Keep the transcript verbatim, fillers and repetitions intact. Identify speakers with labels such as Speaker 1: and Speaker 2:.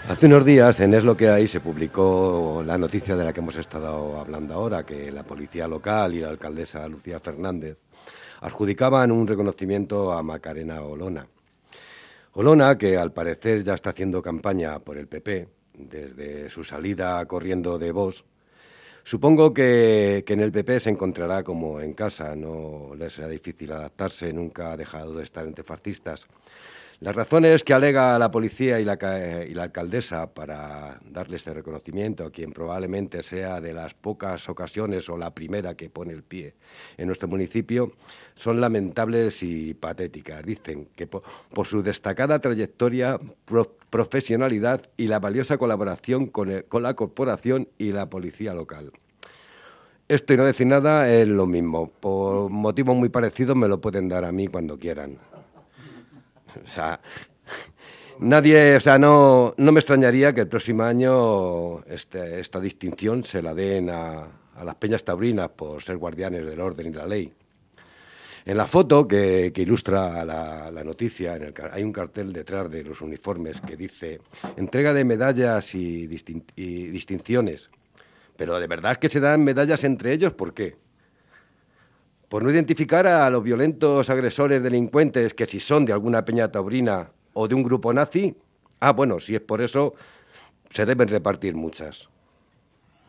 Speaker 1: Hace unos días en Es lo que hay se publicó la noticia de la que hemos estado hablando ahora, que la policía local y la alcaldesa Lucía Fernández adjudicaban un reconocimiento a Macarena Olona. Olona, que al parecer ya está haciendo campaña por el P P desde su salida corriendo de Vox. Supongo que, que en el P P se encontrará como en casa, no le será difícil adaptarse, nunca ha dejado de estar entre fascistas. Las razones que alega la policía y la, y la alcaldesa para darle este reconocimiento a quien probablemente sea de las pocas ocasiones o la primera que pone el pie en nuestro municipio son lamentables y patéticas. Dicen que por, por su destacada trayectoria, pro, profesionalidad y la valiosa colaboración con, el, con la corporación y la policía local. Esto y no decir nada es lo mismo. Por motivos muy parecidos me lo pueden dar a mí cuando quieran. O sea, nadie, o sea, no, no me extrañaría que el próximo año este, esta distinción se la den a, a las peñas taurinas por ser guardianes del orden y la ley. En la foto que, que ilustra la, la noticia, en el, hay un cartel detrás de los uniformes que dice entrega de medallas y, distin, y distinciones. Pero ¿de verdad es que se dan medallas entre ellos? ¿Por qué? Por no identificar a los violentos agresores delincuentes que si son de alguna peña taurina o de un grupo nazi. Ah, bueno, si es por eso, se deben repartir muchas.